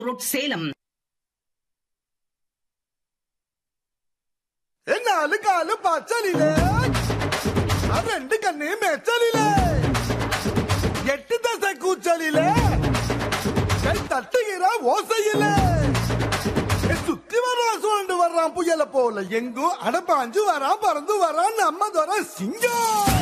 Road Salem. நாலு காலு பச்சலிலே ரெண்டு கண்ணு மெச்சலிலே எட்டு தசை கூச்சலிலே கை தட்டுகிற ஓசையிலே சுத்தி வர்றான் சுழண்டு வர்றான் புயல போல எங்கும் அடப்பாஞ்சு வரான் பறந்து வரான் நம்ம துறை சிங்கம்.